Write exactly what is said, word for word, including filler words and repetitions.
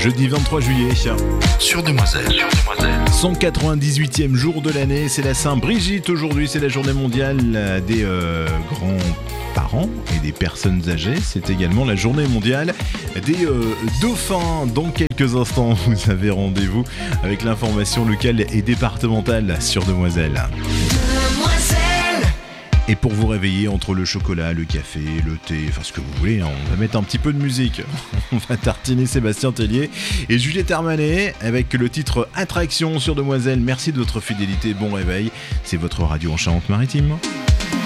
jeudi vingt-trois juillet. Sur Demoiselle. Sur Demoiselle. cent quatre-vingt-dix-huitième jour de l'année, c'est la Saint-Brigitte aujourd'hui, c'est la journée mondiale des euh, grands-parents et des personnes âgées. C'est également la journée mondiale des euh, dauphins. Dans quelques instants, vous avez rendez-vous avec l'information locale et départementale sur Demoiselle. Et pour vous réveiller entre le chocolat, le café, le thé, enfin ce que vous voulez, hein, on va mettre un petit peu de musique. On va tartiner Sébastien Tellier et Juliette Armanet avec le titre Attraction sur Demoiselle. Merci de votre fidélité, bon réveil. C'est votre radio en Charente-Maritime.